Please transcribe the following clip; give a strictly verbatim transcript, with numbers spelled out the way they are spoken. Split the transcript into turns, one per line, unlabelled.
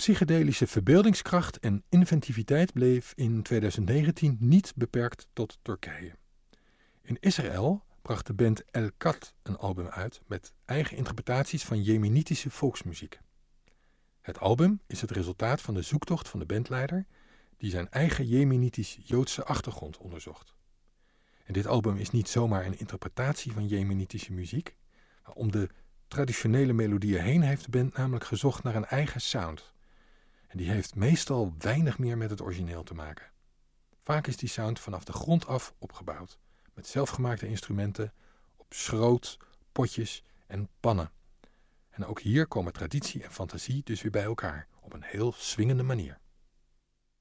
psychedelische verbeeldingskracht en inventiviteit bleef in twintig negentien niet beperkt tot Turkije. In Israël bracht de band El Kat een album uit met eigen interpretaties van jemenitische volksmuziek. Het album is het resultaat van de zoektocht van de bandleider die zijn eigen jemenitisch-Joodse achtergrond onderzocht. En dit album is niet zomaar een interpretatie van jemenitische muziek, maar om de traditionele melodieën heen heeft de band namelijk gezocht naar een eigen sound. En die heeft meestal weinig meer met het origineel te maken. Vaak is die sound vanaf de grond af opgebouwd, met zelfgemaakte instrumenten, op schroot, potjes en pannen. En ook hier komen traditie en fantasie dus weer bij elkaar, op een heel swingende manier.